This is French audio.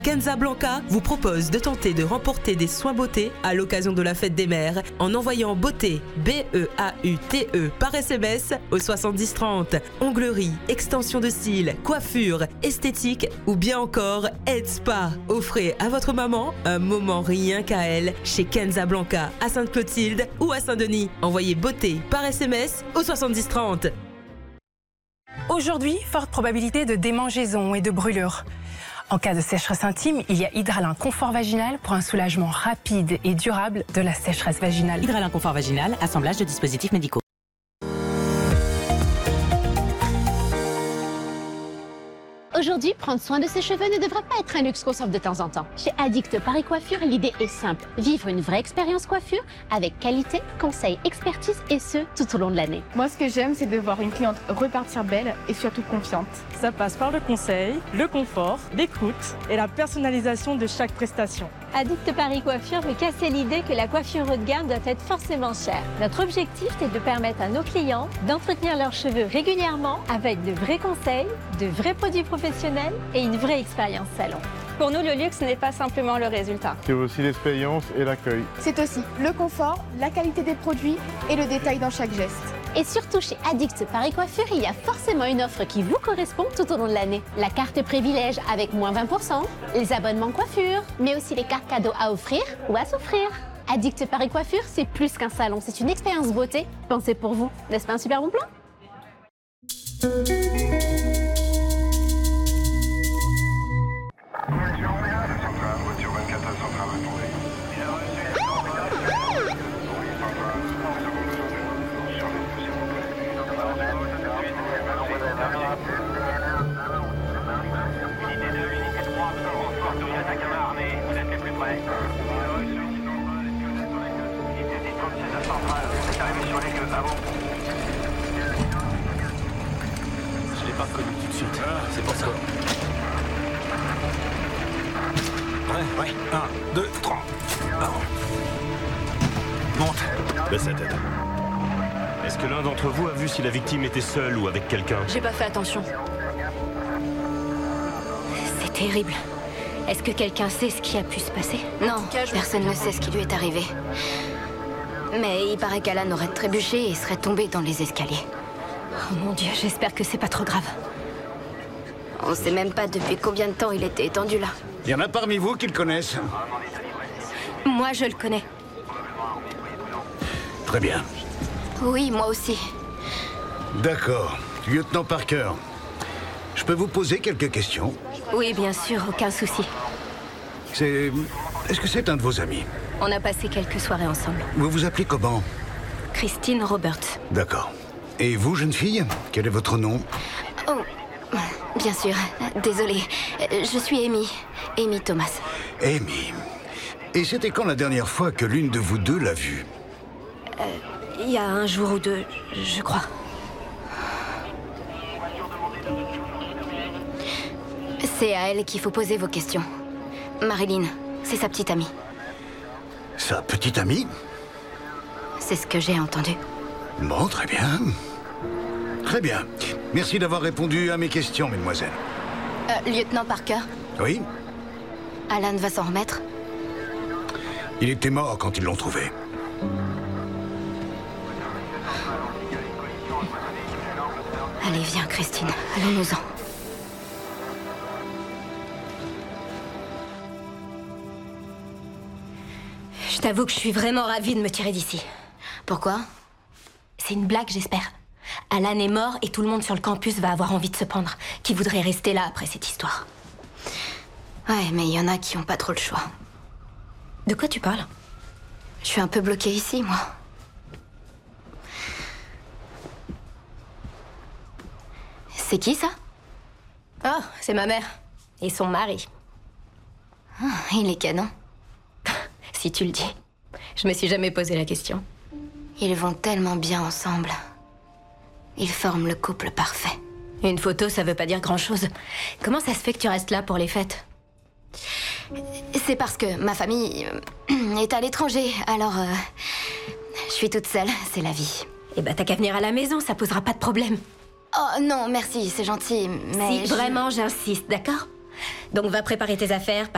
Kenza Blanca vous propose de tenter de remporter des soins beauté à l'occasion de la fête des mères en envoyant beauté B-E-A-U-T-E par SMS au 7030. Onglerie, extension de cils, coiffure, esthétique ou bien encore Head Spa. Offrez à votre maman un moment rien qu'à elle chez Kenza Blanca à Sainte-Clotilde ou à Saint-Denis. Envoyez beauté par SMS au 7030. Aujourd'hui, forte probabilité de démangeaison et de brûlure. En cas de sécheresse intime, il y a Hydralin Confort Vaginal pour un soulagement rapide et durable de la sécheresse vaginale. Hydralin Confort Vaginal, assemblage de dispositifs médicaux. Aujourd'hui, prendre soin de ses cheveux ne devrait pas être un luxe qu'on s'offre de temps en temps. Chez Addict Paris Coiffure, l'idée est simple. Vivre une vraie expérience coiffure avec qualité, conseil, expertise et ce, tout au long de l'année. Moi, ce que j'aime, c'est de voir une cliente repartir belle et surtout confiante. Ça passe par le conseil, le confort, l'écoute et la personnalisation de chaque prestation. Addict Paris Coiffure veut casser l'idée que la coiffure haut de gamme doit être forcément chère. Notre objectif est de permettre à nos clients d'entretenir leurs cheveux régulièrement avec de vrais conseils, de vrais produits professionnels et une vraie expérience salon. Pour nous, le luxe n'est pas simplement le résultat. C'est aussi l'expérience et l'accueil. C'est aussi le confort, la qualité des produits et le détail dans chaque geste. Et surtout chez Addict Paris Coiffure, il y a forcément une offre qui vous correspond tout au long de l'année. La carte privilège avec moins 20%, les abonnements coiffure, mais aussi les cartes cadeaux à offrir ou à s'offrir. Addict Paris Coiffure, c'est plus qu'un salon, c'est une expérience beauté pensée pour vous. N'est-ce pas un super bon plan ? Je l'ai pas reconnu tout de suite. C'est pour ça. Ouais. 1, 2, 3. Monte. Baisse la tête. Est-ce que l'un d'entre vous a vu si la victime était seule ou avec quelqu'un? J'ai pas fait attention. C'est terrible. Est-ce que quelqu'un sait ce qui a pu se passer? Non, personne ne sait ce qui lui est arrivé. Mais il paraît qu'Alan aurait trébuché et serait tombé dans les escaliers. Oh mon Dieu, j'espère que c'est pas trop grave. On sait même pas depuis combien de temps il était étendu là. Il y en a parmi vous qui le connaissent? Moi, je le connais. Très bien. Oui, moi aussi. D'accord. Lieutenant Parker, je peux vous poser quelques questions? Oui, bien sûr, aucun souci. Est-ce que c'est un de vos amis? On a passé quelques soirées ensemble. Vous vous appelez comment? Christine Roberts. D'accord. Et vous, jeune fille, quel est votre nom? Oh, bien sûr. Désolée. Je suis Amy. Amy Thomas. Amy. Et c'était quand la dernière fois que l'une de vous deux l'a vue? Il y a un jour ou deux, je crois. C'est à elle qu'il faut poser vos questions. Marilyn, c'est sa petite amie. Sa petite amie? C'est ce que j'ai entendu. Bon, très bien. Très bien. Merci d'avoir répondu à mes questions, mesdemoiselles. Lieutenant Parker? Oui? Alan va s'en remettre? Il était mort quand ils l'ont trouvé. Allez, viens, Christine. Allons-nous-en. Je t'avoue que je suis vraiment ravie de me tirer d'ici. Pourquoi? C'est une blague, j'espère. Alan est mort et tout le monde sur le campus va avoir envie de se pendre. Qui voudrait rester là après cette histoire? Ouais, mais il y en a qui ont pas trop le choix. De quoi tu parles? Je suis un peu bloquée ici, moi. C'est qui, ça? Oh, c'est ma mère. Et son mari. Ah, il est canon. Si tu le dis. Je me suis jamais posé la question. Ils vont tellement bien ensemble. Ils forment le couple parfait. Une photo, ça veut pas dire grand-chose. Comment ça se fait que tu restes là pour les fêtes? C'est parce que ma famille est à l'étranger, alors je suis toute seule, c'est la vie. Eh ben t'as qu'à venir à la maison, ça posera pas de problème. Oh non, merci, c'est gentil, mais... Si, vraiment, j'insiste, d'accord? Donc va préparer tes affaires,